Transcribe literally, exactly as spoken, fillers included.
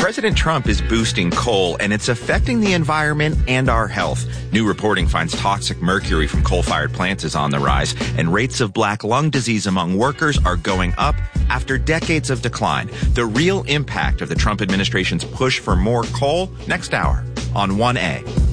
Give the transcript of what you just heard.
President Trump is boosting coal, and it's affecting the environment and our health. New reporting finds toxic mercury from coal-fired plants is on the rise, and rates of black lung disease among workers are going up after decades of decline. The real impact of the Trump administration's push for more coal, next hour on one A.